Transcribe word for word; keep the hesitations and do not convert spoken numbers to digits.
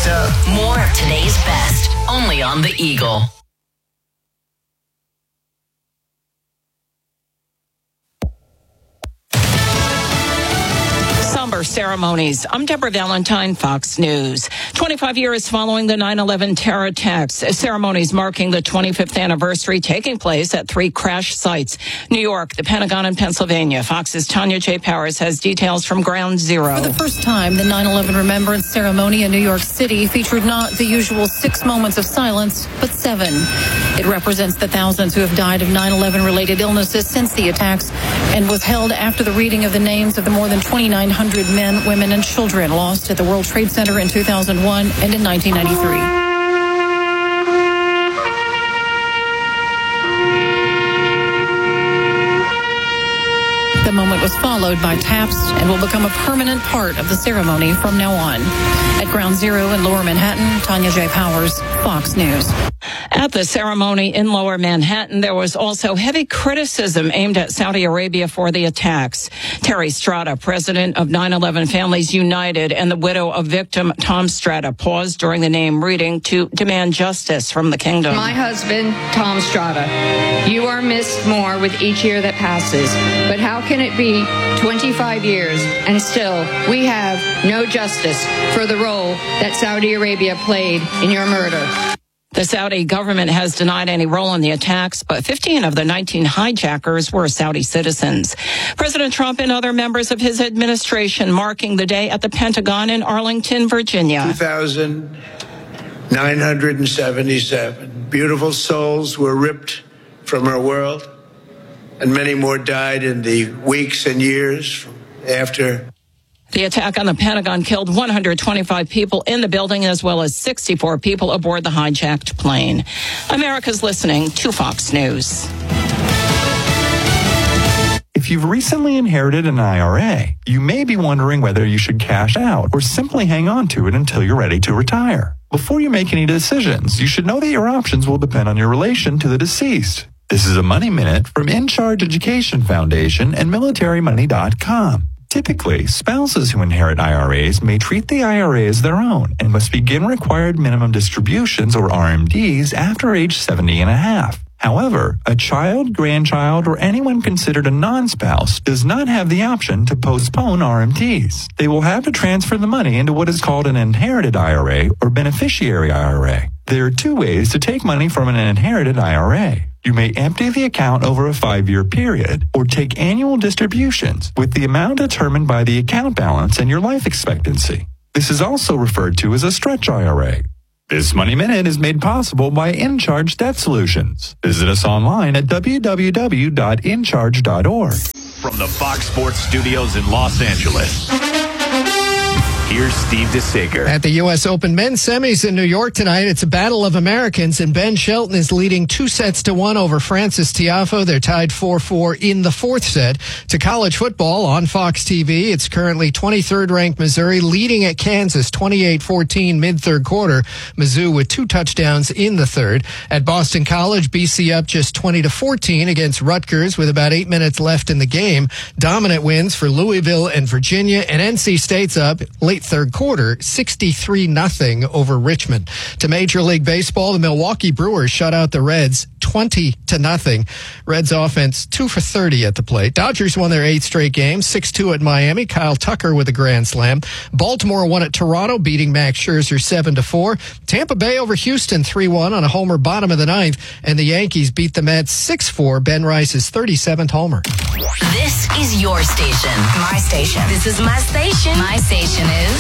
Augusta. More of today's best, only on The Eagle. Somber ceremonies. I'm Deborah Valentine, Fox News. twenty-five years following the nine eleven terror attacks, ceremonies marking the twenty-fifth anniversary taking place at three crash sites: New York, the Pentagon, and Pennsylvania. Fox's Tanya J. Powers has details from Ground Zero. For the first time, the nine eleven Remembrance Ceremony in New York City featured not the usual six moments of silence, but seven. It represents the thousands who have died of nine eleven related illnesses since the attacks, and was held after the reading of the names of the more than twenty-nine hundred men, women, and children lost at the World Trade Center in two thousand one and in nineteen ninety-three. The moment was followed by taps and will become a permanent part of the ceremony from now on. At Ground Zero in Lower Manhattan, Tanya J. Powers, Fox News. At the ceremony in Lower Manhattan, there was also heavy criticism aimed at Saudi Arabia for the attacks. Terry Strada, president of nine eleven Families United, and the widow of victim Tom Strada paused during the name reading to demand justice from the kingdom. My husband, Tom Strada, you are missed more with each year that passes. But how can it be twenty-five years and still we have no justice for the role that Saudi Arabia played in your murder? The Saudi government has denied any role in the attacks, but fifteen of the nineteen hijackers were Saudi citizens. President Trump and other members of his administration marking the day at the Pentagon in Arlington, Virginia. two thousand nine hundred seventy-seven beautiful souls were ripped from our world, and many more died in the weeks and years after. The attack on the Pentagon killed one hundred twenty-five people in the building, as well as sixty-four people aboard the hijacked plane. America's listening to Fox News. If you've recently inherited an I R A, you may be wondering whether you should cash out or simply hang on to it until you're ready to retire. Before you make any decisions, you should know that your options will depend on your relation to the deceased. This is a Money Minute from In Charge Education Foundation and military money dot com. Typically, spouses who inherit I R As may treat the I R A as their own and must begin required minimum distributions, or R M Ds, after age seventy and a half. However, a child, grandchild, or anyone considered a non-spouse does not have the option to postpone R M Ds. They will have to transfer the money into what is called an inherited I R A or beneficiary I R A. There are two ways to take money from an inherited I R A. You may empty the account over a five-year period or take annual distributions with the amount determined by the account balance and your life expectancy. This is also referred to as a stretch I R A. This Money Minute is made possible by In Charge Debt Solutions. Visit us online at w w w dot in charge dot org. From the Fox Sports Studios in Los Angeles, here's Steve DeSager. At the U S Open men's semis in New York tonight, it's a battle of Americans, and Ben Shelton is leading two sets to one over Francis Tiafoe. They're tied four four in the fourth set. To college football on Fox T V, it's currently twenty-third ranked Missouri leading at Kansas twenty-eight fourteen mid-third quarter. Mizzou with two touchdowns in the third. At Boston College, B C up just twenty to fourteen against Rutgers with about eight minutes left in the game. Dominant wins for Louisville and Virginia, and N C State's up late third quarter, sixty-three nothing over Richmond. To Major League Baseball, the Milwaukee Brewers shut out the Reds twenty to nothing. Reds offense two for thirty at the plate. Dodgers won their eighth straight game, six two at Miami. Kyle Tucker with a grand slam. Baltimore won at Toronto, beating Max Scherzer seven to four. Tampa Bay over Houston three one on a homer bottom of the ninth, and the Yankees beat the Mets six four. Ben Rice's thirty-seventh homer. This is your station. My station. This is my station. My station is